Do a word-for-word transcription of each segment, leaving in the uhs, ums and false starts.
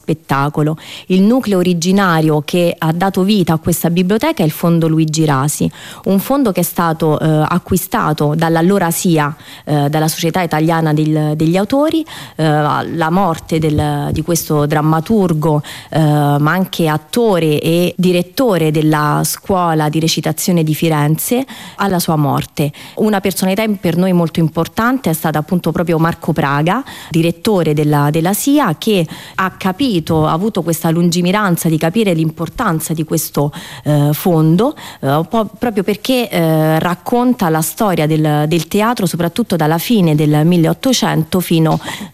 spettacolo. Il nucleo originario che ha dato vita a questa biblioteca è il Fondo Luigi Rasi, un fondo che è stato eh, acquistato dall'allora S I A, eh, dalla Società Italiana del, degli Autori. Eh, la morte del, di questo drammaturgo, eh, ma anche attore e direttore della scuola di recitazione di Firenze, alla sua morte. Una personalità per noi molto importante è stata appunto proprio Marco Praga, direttore della, della S I A, che ha capito, ha avuto questa lungimiranza di capire l'importanza di questo eh, fondo, eh, proprio perché eh, racconta la storia del, del teatro soprattutto dalla fine del milleottocento fino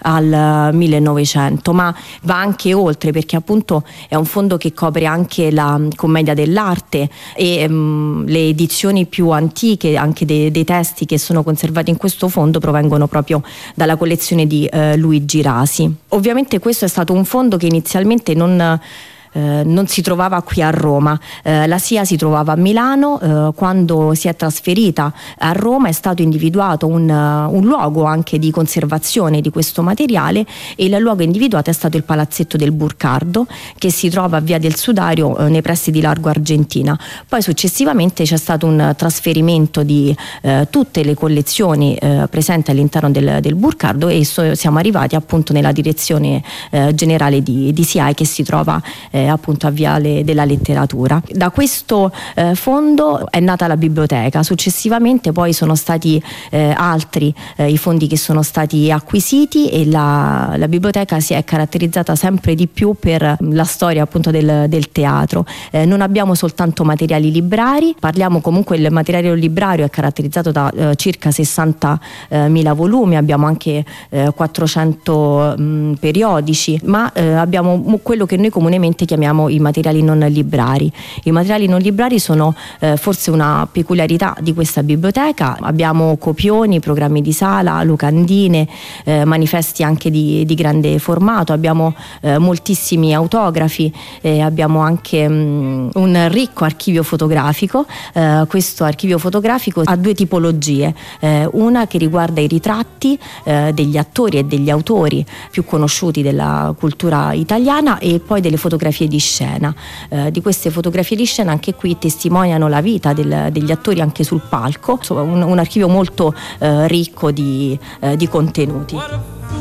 al millenovecento, ma va anche oltre, perché appunto è un fondo che copre anche la commedia dell'arte e mh, le edizioni più antiche anche dei, dei testi che sono conservati in questo fondo provengono proprio dalla collezione di eh, Luigi Rasi. Ovviamente questo è stato un fondo che inizialmente non Eh, non si trovava qui a Roma, eh, la S I A si trovava a Milano. Eh, quando si è trasferita a Roma è stato individuato un, uh, un luogo anche di conservazione di questo materiale, e il luogo individuato è stato il Palazzetto del Burcardo, che si trova a Via del Sudario, eh, nei pressi di Largo Argentina. Poi successivamente c'è stato un trasferimento di eh, tutte le collezioni eh, presenti all'interno del, del Burcardo, e so, siamo arrivati appunto nella direzione eh, generale di, di S I A I, che si trova eh, appunto a Viale della Letteratura. Da questo eh, fondo è nata la biblioteca. Successivamente poi sono stati eh, altri eh, i fondi che sono stati acquisiti, e la, la biblioteca si è caratterizzata sempre di più per la storia appunto del, del teatro. Eh, non abbiamo soltanto materiali librari, parliamo comunque, il materiale librario è caratterizzato da eh, circa sessantamila volumi, abbiamo anche eh, quattrocento mh, periodici, ma eh, abbiamo quello che noi comunemente chiamiamo i materiali non librari. I materiali non librari sono eh, forse una peculiarità di questa biblioteca. Abbiamo copioni, programmi di sala, locandine, eh, manifesti anche di, di grande formato, abbiamo eh, moltissimi autografi, eh, abbiamo anche mh, un ricco archivio fotografico. Eh, questo archivio fotografico ha due tipologie, eh, una che riguarda i ritratti eh, degli attori e degli autori più conosciuti della cultura italiana, e poi delle fotografie di scena. Eh, di queste fotografie di scena anche qui testimoniano la vita del, degli attori anche sul palco. Insomma, un, un archivio molto eh, ricco di, eh, di contenuti.